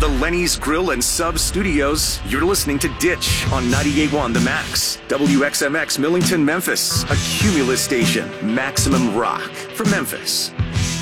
the Lenny's Grill and Sub Studios, you're listening to Ditch on 98.1 The Max. WXMX Millington, Memphis. A Cumulus station. Maximum rock from Memphis.